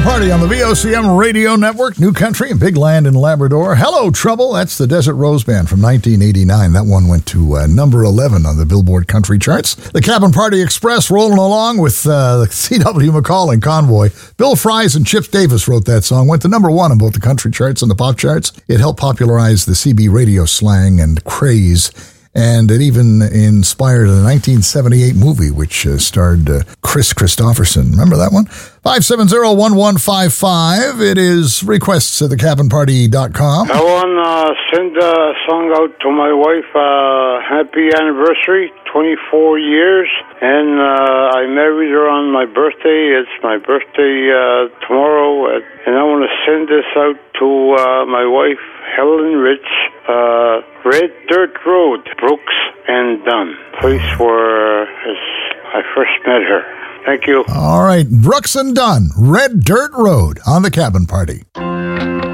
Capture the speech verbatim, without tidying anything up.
Party on the V O C M Radio Network, New Country and Big Land in Labrador. Hello, Trouble. That's the Desert Rose Band from nineteen eighty-nine. That one went to uh, number eleven on the Billboard Country charts. The Cabin Party Express rolling along with uh, C W McCall and Convoy. Bill Fries and Chip Davis wrote that song. Went to number one on both the country charts and the pop charts. It helped popularize the C B radio slang and craze. And it even inspired a nineteen seventy-eight movie, which uh, starred uh, Chris Christopherson. Remember that one? five seven zero, one one five five. It is requests at the cabin party dot com. I want to send a song out to my wife. Uh, happy anniversary, twenty-four years. And uh, I married her on my birthday. It's my birthday uh, tomorrow. And I want to send this out to uh, my wife, Helen Rich. Uh, Red Dirt Road, Brooks and Dunn. Place where I first met her. Thank you. All right, Brooks and Dunn, Red Dirt Road on the Cabin Party.